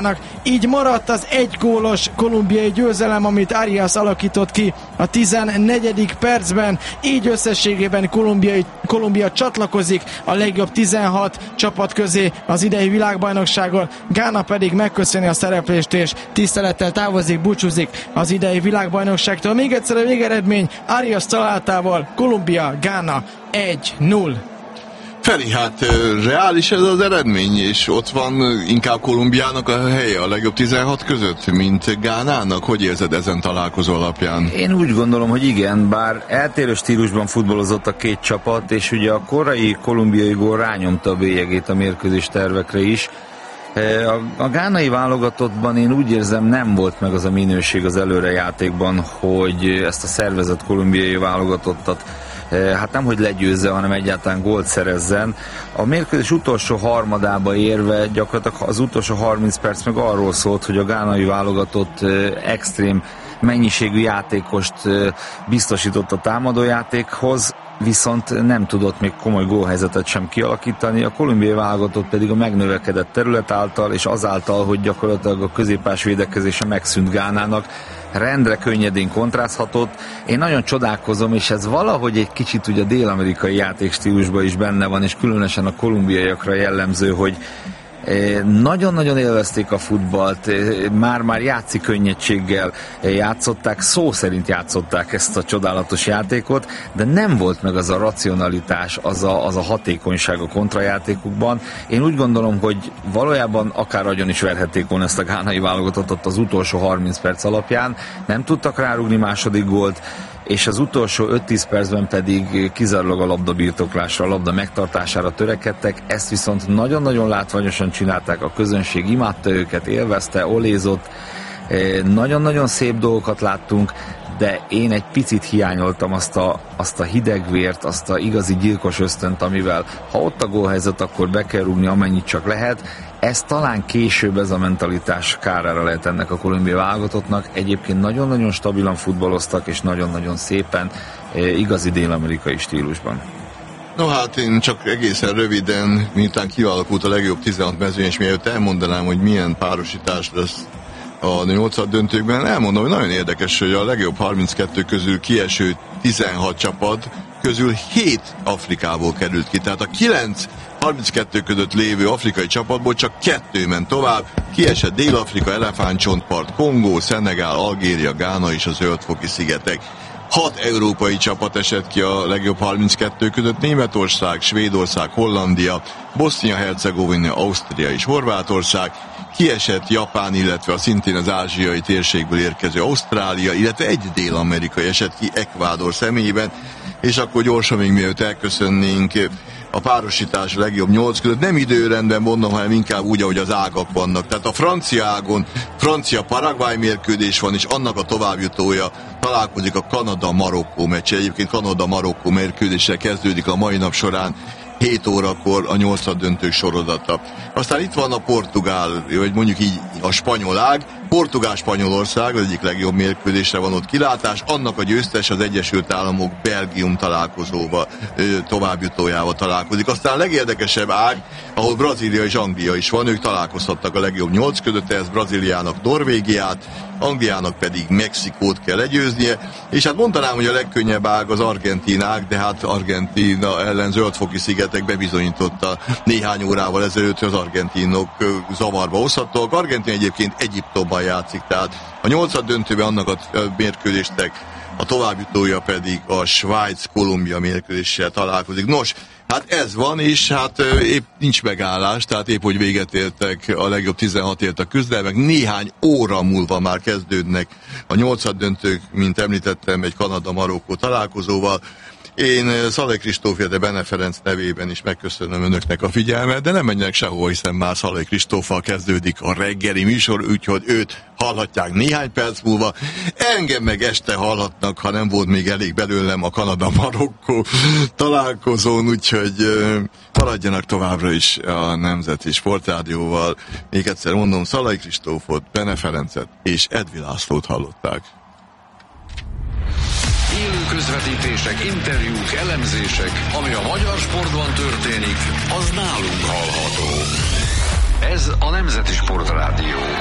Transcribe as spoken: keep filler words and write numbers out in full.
Így maradt az egygólos kolumbiai győzelem, amit Arias alakított ki a tizennegyedik percben. Így összességében Kolumbiai, Kolumbia csatlakozik a legjobb tizenhat csapat közé az idei világbajnokságon. Gána pedig megköszöni a szereplést és tisztelettel távozik, búcsúzik az idei világbajnokságtól. Még egyszer a végeredmény Arias találtával Kolumbia, Gána egy null. Feri, hát reális ez az eredmény, és ott van inkább Kolumbiának a helye a legjobb tizenhat között, mint Gánának? Hogy érzed ezen találkozó alapján? Én úgy gondolom, hogy igen, bár eltérő stílusban futballozott a két csapat, és ugye a korai kolumbiai gól rányomta a bélyegét a mérkőzés tervekre is. A, a gánai válogatottban én úgy érzem, nem volt meg az a minőség az előrejátékban, hogy ezt a szervezett kolumbiai válogatottat hát nem, hogy legyőzze, hanem egyáltalán gólt szerezzen. A mérkőzés utolsó harmadába érve gyakorlatilag az utolsó harminc perc meg arról szólt, hogy a gánai válogatott extrém mennyiségű játékost biztosított a támadójátékhoz, viszont nem tudott még komoly gólhelyzetet sem kialakítani, a kolumbiai válogatott pedig a megnövekedett terület által, és azáltal, hogy gyakorlatilag a középpás védekezése megszűnt Gánának, rendre könnyedén kontrázhatott. Én nagyon csodálkozom, és ez valahogy egy kicsit ugye a dél-amerikai játékstílusban is benne van, és különösen a kolumbiaiakra jellemző, hogy nagyon-nagyon élvezték a futballt, már-már játszi könnyedséggel játszották, szó szerint játszották ezt a csodálatos játékot, de nem volt meg az a racionalitás, az a, az a hatékonyság a kontrajátékukban. Én úgy gondolom, hogy valójában akár agyon is verhették volna ezt a gánai válogatottat az utolsó harminc perc alapján, nem tudtak rárugni második gólt, és az utolsó öt-tíz percben pedig kizárólag a labdabirtoklásra, a labda megtartására törekedtek, ezt viszont nagyon-nagyon látványosan csinálták, a közönség imádta őket, élvezte, olézott, nagyon-nagyon szép dolgokat láttunk, de én egy picit hiányoltam azt a, azt a hidegvért, azt a igazi gyilkos ösztönt, amivel ha ott a gólhelyzet, akkor be kell rúgni amennyit csak lehet. Ez talán később ez a mentalitás kárára lehet ennek a kolumbiai válogatottnak. Egyébként nagyon-nagyon stabilan futballoztak, és nagyon-nagyon szépen, igazi dél-amerikai stílusban. No hát én csak egészen röviden, miután kialakult a legjobb tizenhat mezőny, és mielőtt elmondanám, hogy milyen párosítás lesz a nyolcad döntőkben, elmondom, hogy nagyon érdekes, hogy a legjobb harminckettő közül kieső tizenhat csapat közül hét Afrikából került ki. Tehát a kilenc harminckettő között lévő afrikai csapatból csak kettő ment tovább. Kiesett Dél-Afrika, Elefántcsontpart, Kongó, Szenegál, Algéria, Gána és a Zöld-foki szigetek. Hat európai csapat esett ki a legjobb harminckettő között: Németország, Svédország, Hollandia, Bosznia-Hercegovina, Ausztria és Horvátország. Kiesett Japán, illetve a szintén az ázsiai térségből érkező Ausztrália, illetve egy dél-amerikai esett ki Ecuador személyében. És akkor gyorsan még mielőtt elköszönnénk, a párosítás legjobb nyolc között nem időrendben mondom, hanem inkább úgy, ahogy az ágak vannak. Tehát a francia ágon francia-Paraguay mérkőzés van, és annak a továbbjutója találkozik a Kanada-Marokkó meccs. Egyébként Kanada-Marokkó mérkőzéssel kezdődik a mai nap során hét órakor a nyolcad döntők sorozata. Aztán itt van a portugál, vagy mondjuk így a spanyol ág. Portugál-Spanyolország az egyik legjobb mérkőzésre van ott kilátás, annak a győztes az Egyesült Államok Belgium találkozóval, továbbjutójával találkozik. Aztán a legérdekesebb ág, ahol Brazília és Anglia is van, ők találkozhattak a legjobb nyolc között, ez Brazíliának Norvégiát, Angliának pedig Mexikót kell legyőznie, és hát mondanám, hogy a legkönnyebb ág az argentin ág, de hát Argentína ellen Zöld-foki szigetek bebizonyította néhány órával ezelőtt, hogy az argentinok zavarba hozhatóak. Argentin egyébként Egyiptomban játszik, tehát a nyolcad döntőben annak a mérkőzésnek a továbbjutója pedig a Svájc-Kolumbia mérkőzéssel találkozik. Nos, hát ez van, és hát épp nincs megállás, tehát épp hogy véget értek a legjobb tizenhatért a küzdelmek. Néhány óra múlva már kezdődnek a nyolcad döntők, mint említettem, egy Kanada-Marokkó találkozóval. Én Szalai Kristóf, de Bene Ferenc nevében is megköszönöm önöknek a figyelmet, de nem menjenek sehova, hiszen már Szalai Kristóffal kezdődik a reggeli műsor, úgyhogy őt hallhatják néhány perc múlva. Engem meg este hallhatnak, ha nem volt még elég belőlem a Kanada-Marokkó találkozón, úgyhogy maradjanak továbbra is a Nemzeti Sportrádióval. Még egyszer mondom, Szalai Kristófot, Bene Ferencet és Edvi Lászlót hallották. Élő közvetítések, interjúk, elemzések, ami a magyar sportban történik, az nálunk hallható. Ez a Nemzeti Sportrádió.